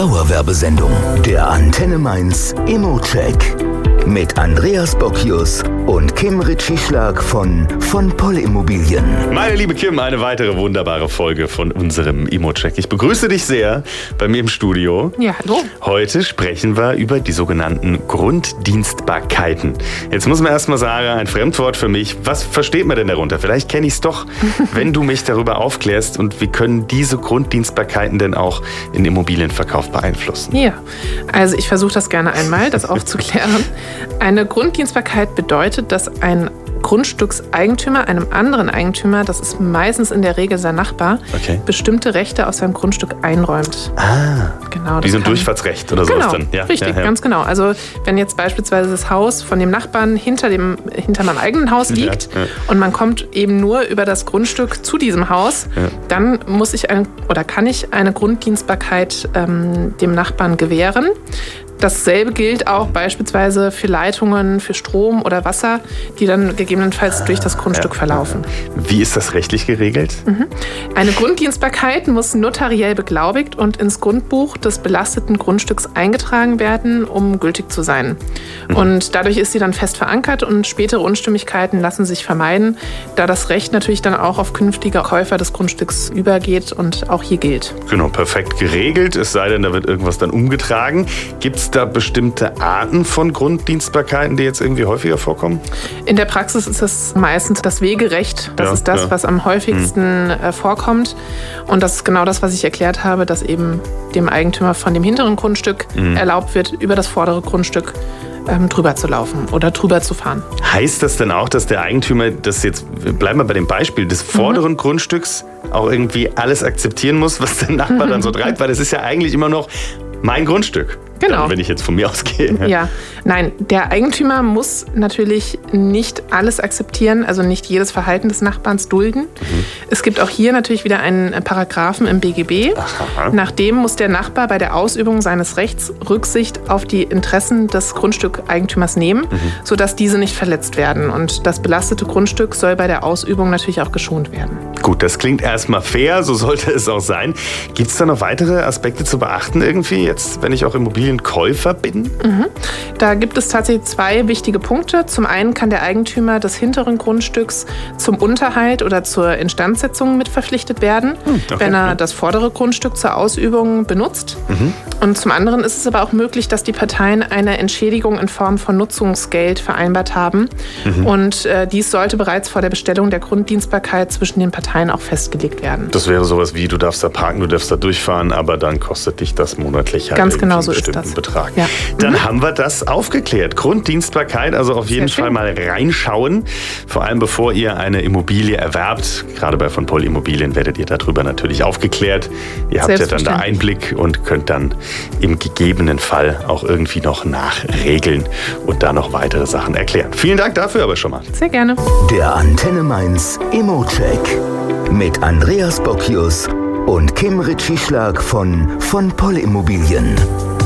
Dauerwerbesendung. Der Antenne Mainz Immo-Check. Mit Andreas Bockius und Kim Ritschieschlag von Poll Immobilien. Meine liebe Kim, eine weitere wunderbare Folge von unserem Immo-Check. Ich begrüße dich sehr bei mir im Studio. Ja, hallo. Heute sprechen wir über die sogenannten Grunddienstbarkeiten. Jetzt muss man erstmal sagen, ein Fremdwort für mich. Was versteht man denn darunter? Vielleicht kenne ich es doch, wenn du mich darüber aufklärst. Und wie können diese Grunddienstbarkeiten denn auch den Immobilienverkauf beeinflussen? Ja, also ich versuche das gerne einmal, das aufzuklären. Eine Grunddienstbarkeit bedeutet, dass ein Grundstückseigentümer einem anderen Eigentümer, das ist meistens in der Regel sein Nachbar, bestimmte Rechte aus seinem Grundstück einräumt. Genau, wie so ein Durchfahrtsrecht oder sowas dann. Ja, richtig, ganz genau. Also wenn jetzt beispielsweise das Haus von dem Nachbarn hinter meinem eigenen Haus liegt und man kommt eben nur über das Grundstück zu diesem Haus, dann kann ich eine Grunddienstbarkeit dem Nachbarn gewähren. Dasselbe gilt auch beispielsweise für Leitungen, für Strom oder Wasser, die dann gegebenenfalls durch das Grundstück verlaufen. Wie ist das rechtlich geregelt? Eine Grunddienstbarkeit muss notariell beglaubigt und ins Grundbuch des belasteten Grundstücks eingetragen werden, um gültig zu sein. Und dadurch ist sie dann fest verankert und spätere Unstimmigkeiten lassen sich vermeiden, da das Recht natürlich dann auch auf künftige Käufer des Grundstücks übergeht und auch hier gilt. Genau, perfekt geregelt, es sei denn, da wird irgendwas dann umgetragen. Gibt es da bestimmte Arten von Grunddienstbarkeiten, die jetzt irgendwie häufiger vorkommen? In der Praxis ist es meistens das Wegerecht. Das ist das, was am häufigsten vorkommt. Und das ist genau das, was ich erklärt habe, dass eben dem Eigentümer von dem hinteren Grundstück erlaubt wird, über das vordere Grundstück drüber zu laufen oder drüber zu fahren. Heißt das denn auch, dass der Eigentümer, bleiben wir bei dem Beispiel des vorderen Grundstücks, auch irgendwie alles akzeptieren muss, was der Nachbar dann so treibt? Weil das ist ja eigentlich immer noch mein Grundstück. Genau. Dann, wenn ich jetzt von mir ausgehe. Ja, nein, der Eigentümer muss natürlich nicht alles akzeptieren, also nicht jedes Verhalten des Nachbarns dulden. Es gibt auch hier natürlich wieder einen Paragraphen im BGB. Nach dem muss der Nachbar bei der Ausübung seines Rechts Rücksicht auf die Interessen des Grundstückeigentümers nehmen, sodass diese nicht verletzt werden. Und das belastete Grundstück soll bei der Ausübung natürlich auch geschont werden. Gut, das klingt erstmal fair, so sollte es auch sein. Gibt es da noch weitere Aspekte zu beachten irgendwie, jetzt, wenn ich auch Immobilienkäufer bin? Da gibt es tatsächlich zwei wichtige Punkte. Zum einen kann der Eigentümer des hinteren Grundstücks zum Unterhalt oder zur Instandsetzung mit verpflichtet werden, wenn er das vordere Grundstück zur Ausübung benutzt. Und zum anderen ist es aber auch möglich, dass die Parteien eine Entschädigung in Form von Nutzungsgeld vereinbart haben. Und dies sollte bereits vor der Bestellung der Grunddienstbarkeit zwischen den Parteien auch festgelegt werden. Das wäre sowas wie, du darfst da parken, du darfst da durchfahren, aber dann kostet dich das monatlich halt ganz genau so einen ist bestimmten das. Betrag. Ja. Dann haben wir das aufgeklärt. Grunddienstbarkeit, also auf jeden Fall mal reinschauen. Vor allem bevor ihr eine Immobilie erwerbt. Gerade bei von Poll Immobilien werdet ihr darüber natürlich aufgeklärt. Ihr habt ja dann da Einblick und könnt dann im gegebenen Fall auch irgendwie noch nachregeln und da noch weitere Sachen erklären. Vielen Dank dafür aber schon mal. Sehr gerne. Der Antenne Mainz Immo-Check. Mit Andreas Bockius und Kim Ritschieschlag von Poll Immobilien.